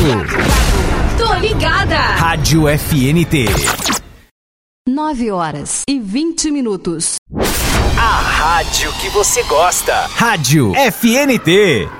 Tô ligada. Rádio FNT. 9h20. A rádio que você gosta. Rádio FNT.